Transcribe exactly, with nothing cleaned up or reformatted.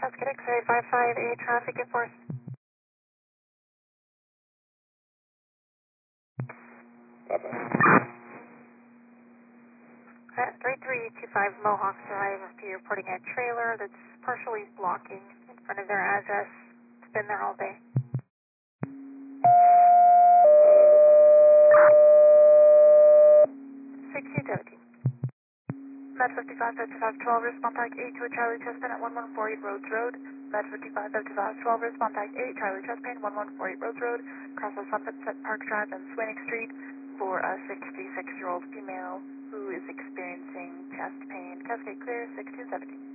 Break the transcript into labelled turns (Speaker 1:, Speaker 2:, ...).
Speaker 1: Cascade X-ray five five eight, traffic enforce.
Speaker 2: Bye-bye.
Speaker 1: At three three two five Mohawk Drive, you're reporting a trailer that's partially blocking in front of their address. It's been there all day. six two seventeen. Med fifty-five fifty-five twelve, respond type eight to a Charlie Chestnut at one one four eight Rhodes Road. Med fifty-five fifty-five twelve, respond type eight, Charlie Chestnut, one one four eight Rhodes Road. Cross of Sunset Park Drive and Swinnick Street for a sixty-six-year-old female who is experiencing chest pain. Cascade clear, six two seventeen.